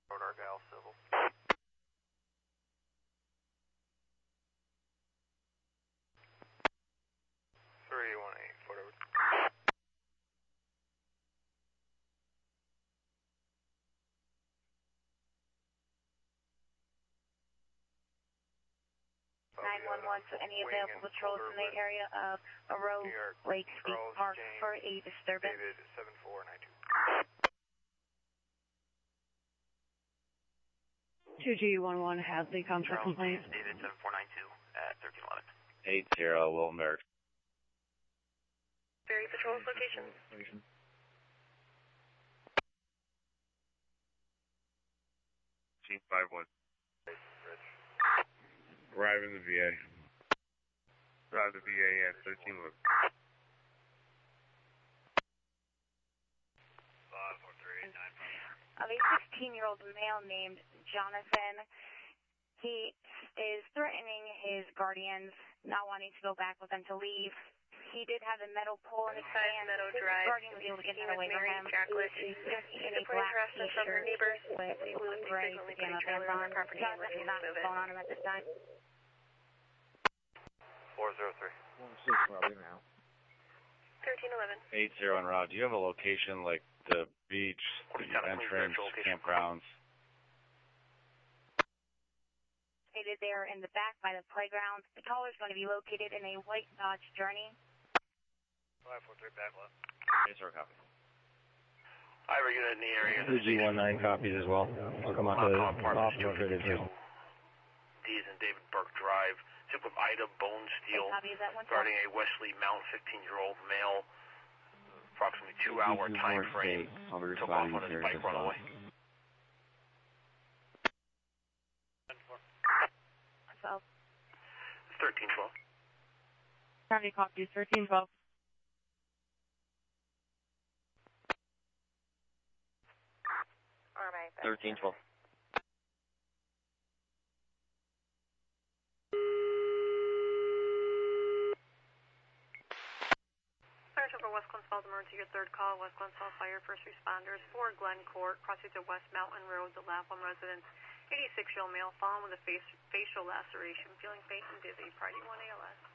Road Argyle Civil. 318, Fort Edward. So any available patrols in the area of Aero Lake State Park for a disturbance? David 7492. 2G11 has the contract complaint. David 7492 at 1311. 80 Wilmer. Ferry Patrol's location. Team 51. Arriving the VA. Arrive the VA at 1311. 54389. A 16-year-old male named Jonathan. He is threatening his guardians, not wanting to go back with them to leave. He did have a metal pole in his hand. Meadow His Drive. guardian was able to get that away from him. Just in a black t-shirt with gray pajama pants on. Jonathan did not have a phone on him at this time. 403. 1311. 80 en route. Do you have a location like the beach, the entrance, campgrounds? Located there in the back by the playground. The caller is going to be located in a white Dodge Journey. 543 back left. Yes, sir, copy. Ira unit in the area. 2G19 copies as well. I'll come out to the office over it too. D is in David Burke Drive. Ship with Ida Bone Steel regarding a Wesley Mount 15-year-old male. Approximately 2-hour time frame. Took off on his bike runaway. 1312. County copies 1312. All right. 1312. Fire Super West Glen Falls emergency, your third call. West Glen Falls Fire First Responders for Glen Court, crossing to West Mountain Road, the Lapham residence. 86-year-old male fallen with a facial laceration, feeling faint and dizzy, Friday 1 ALS.